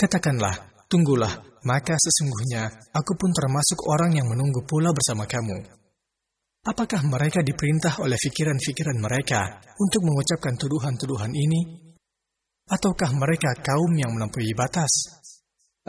Katakanlah, tunggulah, maka sesungguhnya aku pun termasuk orang yang menunggu pula bersama kamu. Apakah mereka diperintah oleh pikiran-pikiran mereka untuk mengucapkan tuduhan-tuduhan ini? Ataukah mereka kaum yang melampaui batas?